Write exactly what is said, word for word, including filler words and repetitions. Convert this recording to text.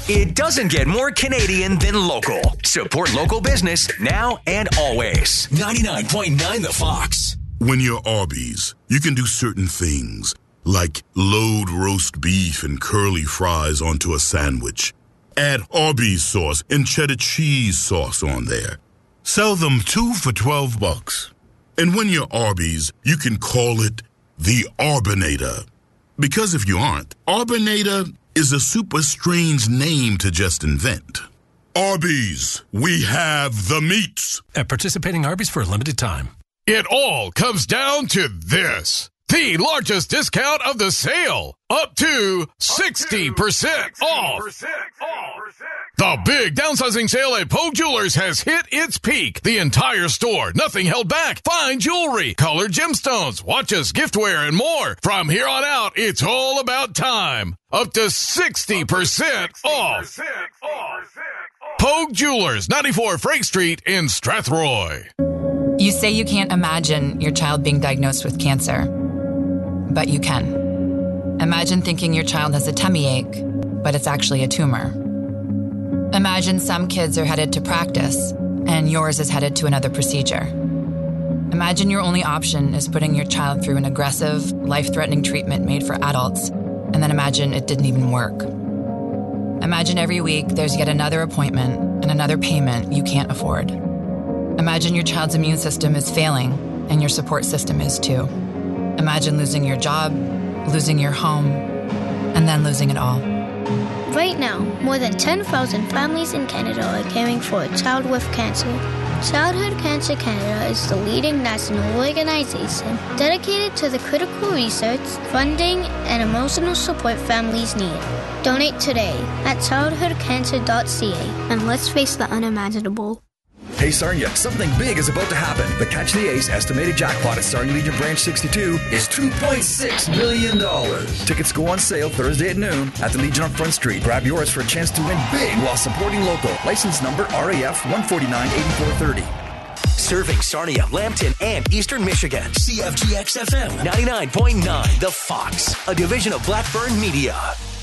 It doesn't get more Canadian than local. Support local business now and always. ninety-nine point nine The Fox. When you're Arby's, you can do certain things, like load roast beef and curly fries onto a sandwich. Add Arby's sauce and cheddar cheese sauce on there. Sell them two for twelve bucks. And when you're Arby's, you can call it the Arbinator. Because if you aren't, Arbinator is a super strange name to just invent. Arby's, we have the meats. At participating Arby's for a limited time. It all comes down to this. The largest discount of the sale. Up to sixty percent off. The big downsizing sale at Pogue Jewelers has hit its peak. The entire store, nothing held back. Fine jewelry, colored gemstones, watches, giftware, and more. From here on out, it's all about time. Up to sixty percent off. Pogue Jewelers, ninety-four Frank Street in Strathroy. You say you can't imagine your child being diagnosed with cancer, but you can. Imagine thinking your child has a tummy ache, but it's actually a tumor. Imagine some kids are headed to practice, and yours is headed to another procedure. Imagine your only option is putting your child through an aggressive, life-threatening treatment made for adults, and then imagine it didn't even work. Imagine every week there's yet another appointment and another payment you can't afford. Imagine your child's immune system is failing, and your support system is too. Imagine losing your job, losing your home, and then losing it all. Right now, more than ten thousand families in Canada are caring for a child with cancer. Childhood Cancer Canada is the leading national organization dedicated to the critical research, funding, and emotional support families need. Donate today at childhood cancer dot c a and let's face the unimaginable. Hey Sarnia, something big is about to happen. The Catch the Ace estimated jackpot at Sarnia Legion Branch sixty-two is two point six million dollars. Tickets go on sale Thursday at noon at the Legion on Front Street. Grab yours for a chance to win big while supporting local. License number R A F one forty-nine eighty-four thirty. Serving Sarnia, Lambton, and Eastern Michigan. C F G X F M ninety-nine point nine The Fox, a division of Blackburn Media.